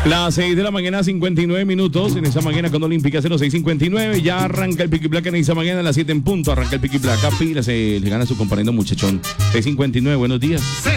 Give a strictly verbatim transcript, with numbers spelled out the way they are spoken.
Las seis de la mañana, cincuenta y nueve minutos. En esa mañana con Olímpica cero seis cincuenta y nueve. Ya arranca el Piqui Placa en esa mañana a las siete en punto. Arranca el Piqui Placa. Pila, se le gana su compañero muchachón. seis cincuenta y nueve, buenos días.